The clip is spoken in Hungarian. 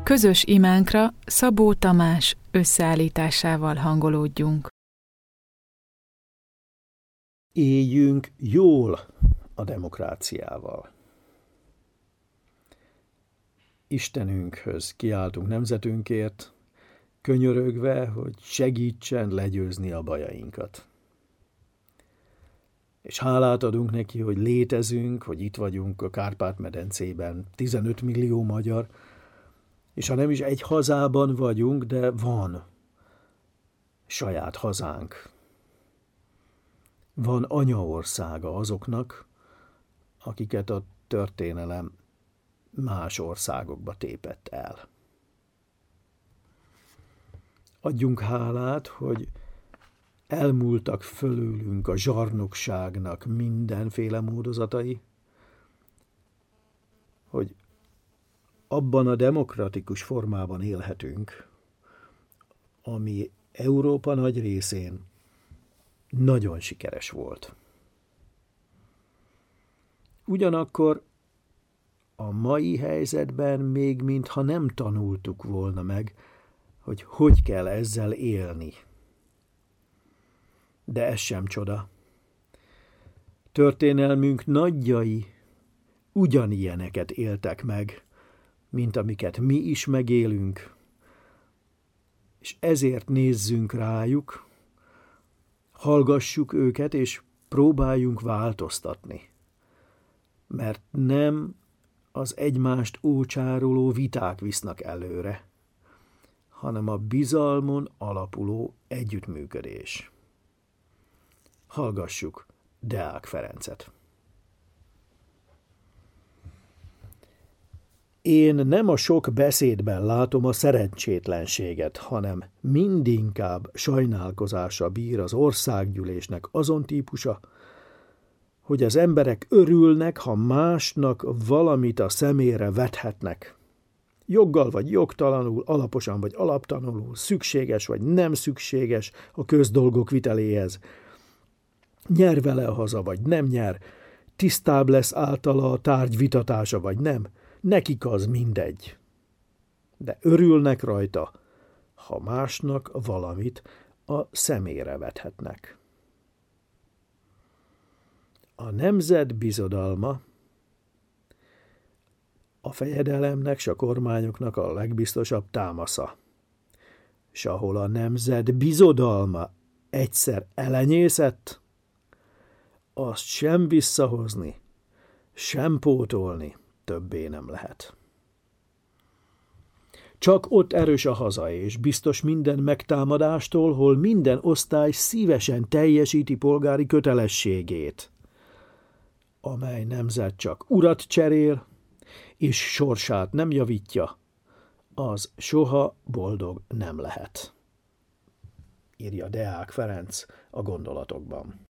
Közös imánkra Szabó Tamás összeállításával hangolódjunk. Éljünk jól a demokráciával. Istenünkhöz kiáltunk nemzetünkért, könyörögve, hogy segítsen legyőzni a bajainkat. És hálát adunk neki, hogy létezünk, hogy itt vagyunk a Kárpát-medencében, 15 millió magyar, és ha nem is egy hazában vagyunk, de van saját hazánk. Van anyaországa azoknak, akiket a történelem más országokba tépett el. Adjunk hálát, hogy elmúltak fölülünk a zsarnokságnak mindenféle módozatai, hogy abban a demokratikus formában élhetünk, ami Európa nagy részén nagyon sikeres volt. Ugyanakkor a mai helyzetben még mintha nem tanultuk volna meg, hogy kell ezzel élni. De ez sem csoda. Történelmünk nagyjai ugyanilyeneket éltek meg, mint amiket mi is megélünk, és ezért nézzünk rájuk, hallgassuk őket, és próbáljunk változtatni. Mert nem az egymást ócsároló viták visznek előre, hanem a bizalmon alapuló együttműködés. Hallgassuk Deák Ferencet. Én nem a sok beszédben látom a szerencsétlenséget, hanem mindinkább sajnálkozásra bír az országgyűlésnek azon típusa, hogy az emberek örülnek, ha másnak valamit a szemére vethetnek. Joggal vagy jogtalanul, alaposan vagy alaptalanul, szükséges vagy nem szükséges a közdolgok viteléhez. Nyer vele a haza, vagy nem nyer, tisztább lesz általa a tárgy vitatása, vagy nem, nekik az mindegy. De örülnek rajta, ha másnak valamit a szemére vethetnek. A nemzet bizodalma a fejedelemnek s a kormányoknak a legbiztosabb támasza. S ahol a nemzet bizodalma egyszer elenyészett, azt sem visszahozni, sem pótolni többé nem lehet. Csak ott erős a haza, és biztos minden megtámadástól, hol minden osztály szívesen teljesíti polgári kötelességét, amely nemzet csak urat cserél, és sorsát nem javítja, az soha boldog nem lehet. Írja Deák Ferenc a Gondolatokban.